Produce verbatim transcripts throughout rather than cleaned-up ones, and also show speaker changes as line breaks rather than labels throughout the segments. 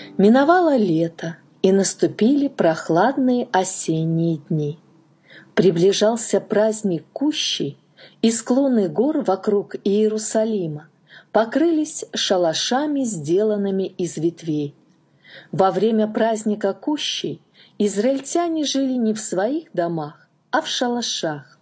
Миновало лето, и наступили прохладные осенние дни. Приближался праздник Кущей, и склоны гор вокруг Иерусалима покрылись шалашами, сделанными из ветвей. Во время праздника Кущей израильтяне жили не в своих домах, а в шалашах.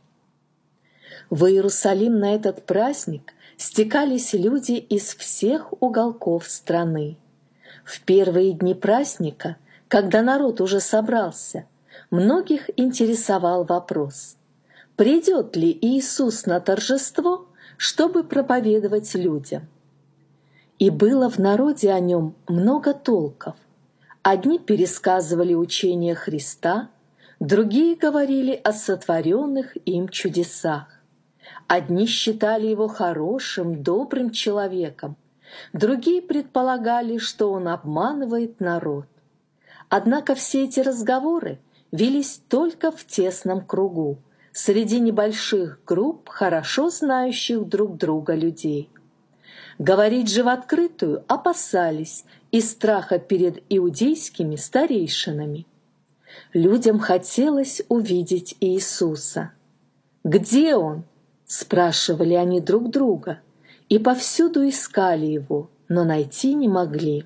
В Иерусалим на этот праздник стекались люди из всех уголков страны. В первые дни праздника, когда народ уже собрался, многих интересовал вопрос: придет ли Иисус на торжество, чтобы проповедовать людям? И было в народе о нем много толков. Одни пересказывали учение Христа, другие говорили о сотворенных им чудесах. Одни считали его хорошим, добрым человеком, другие предполагали, что он обманывает народ. Однако все эти разговоры велись только в тесном кругу, среди небольших групп хорошо знающих друг друга людей. Говорить же в открытую опасались из страха перед иудейскими старейшинами. Людям хотелось увидеть Иисуса. «Где Он?» – спрашивали они друг друга, и повсюду искали Его, но найти не могли.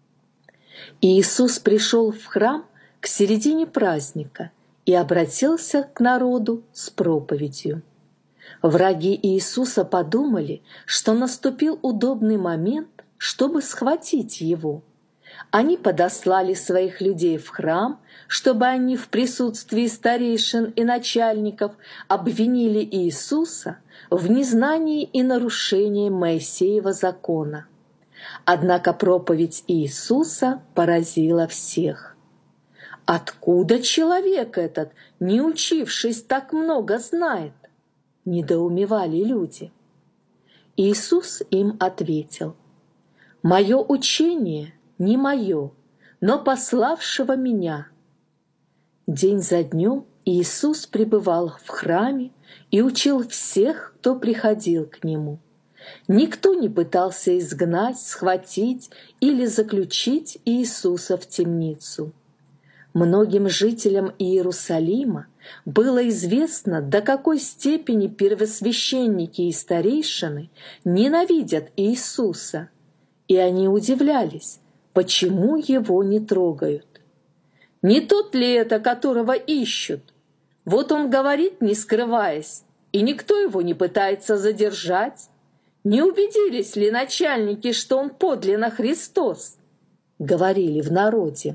Иисус пришел в храм к середине праздника и обратился к народу с проповедью. Враги Иисуса подумали, что наступил удобный момент, чтобы схватить Его. Они подослали своих людей в храм, чтобы они в присутствии старейшин и начальников обвинили Иисуса в незнании и нарушении Моисеева закона. Однако проповедь Иисуса поразила всех. «Откуда человек этот, не учившись, так много знает?» – недоумевали люди. Иисус им ответил: «Мое учение не мое, но пославшего меня». День за днем Иисус пребывал в храме и учил всех, кто приходил к Нему. Никто не пытался изгнать, схватить или заключить Иисуса в темницу. Многим жителям Иерусалима было известно, до какой степени первосвященники и старейшины ненавидят Иисуса, и они удивлялись, почему Его не трогают. Не тот ли это, которого ищут? Вот Он говорит, не скрываясь, и никто Его не пытается задержать. Не убедились ли начальники, что Он подлинно Христос? Говорили в народе.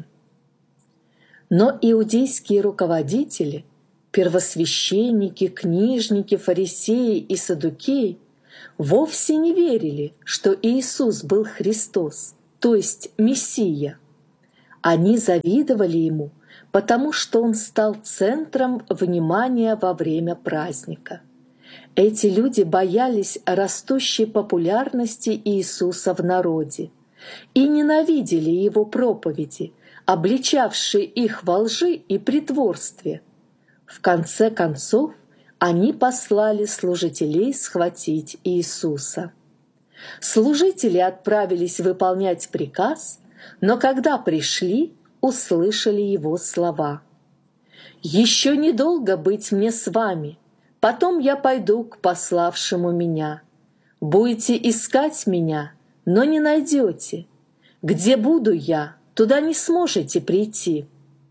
Но иудейские руководители, первосвященники, книжники, фарисеи и саддукеи вовсе не верили, что Иисус был Христос, то есть Мессия. Они завидовали Ему, потому что Он стал центром внимания во время праздника. Эти люди боялись растущей популярности Иисуса в народе и ненавидели Его проповеди, обличавшие их во лжи и притворстве. В конце концов, они послали служителей схватить Иисуса. Служители отправились выполнять приказ, но когда пришли, услышали Его слова: «Еще недолго быть мне с вами, потом я пойду к пославшему меня. Будете искать меня, но не найдете. Где буду я, туда не сможете прийти».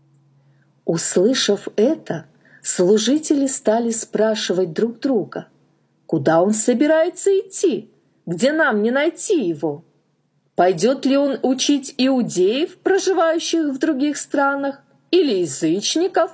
Услышав это, служители стали спрашивать друг друга: «Куда он собирается идти? Где нам не найти его? Пойдет ли он учить иудеев, проживающих в других странах, или язычников?»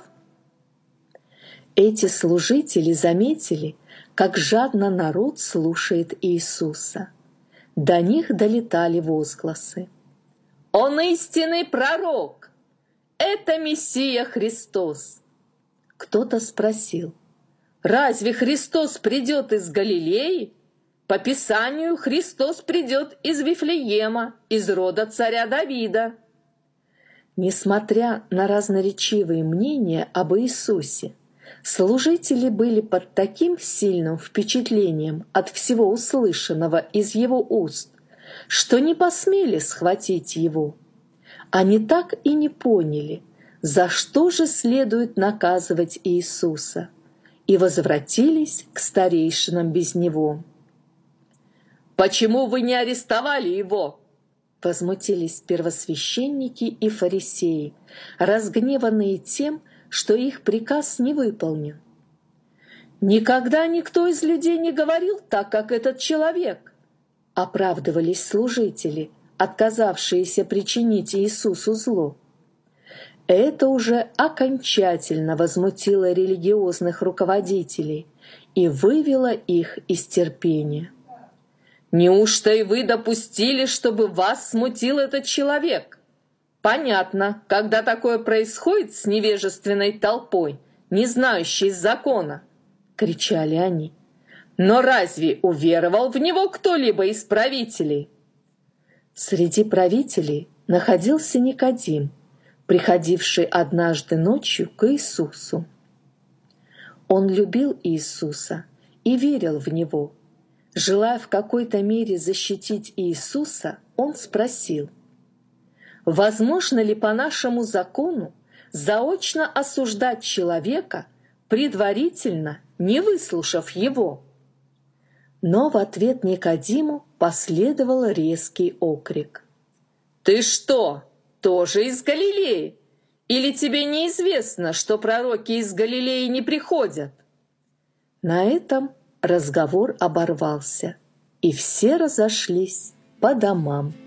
Эти служители заметили, как жадно народ слушает Иисуса. До них долетали возгласы: «Он истинный пророк! Это Мессия Христос!» Кто-то спросил: «Разве Христос придет из Галилеи? По Писанию Христос придет из Вифлеема, из рода царя Давида». Несмотря на разноречивые мнения об Иисусе, служители были под таким сильным впечатлением от всего услышанного из Его уст, что не посмели схватить Его. Они так и не поняли, за что же следует наказывать Иисуса, и возвратились к старейшинам без него.
«Почему вы не арестовали его?»
Возмутились первосвященники и фарисеи, разгневанные тем, что их приказ не выполнен.
«Никогда никто из людей не говорил так, как этот человек»,
оправдывались служители, отказавшиеся причинить Иисусу зло. Это уже окончательно возмутило религиозных руководителей и вывело их из терпения.
«Неужто и вы допустили, чтобы вас смутил этот человек? Понятно, когда такое происходит с невежественной толпой, не знающей закона», — кричали они. «Но разве уверовал в него кто-либо из правителей?»
Среди правителей находился Никодим, приходивший однажды ночью к Иисусу. Он любил Иисуса и верил в Него. Желая в какой-то мере защитить Иисуса, он спросил: «Возможно ли по нашему закону заочно осуждать человека, предварительно не выслушав его?» Но в ответ Никодиму последовал резкий окрик:
«Ты что, тоже из Галилеи? Или тебе неизвестно, что пророки из Галилеи не приходят?»
На этом разговор оборвался, и все разошлись по домам.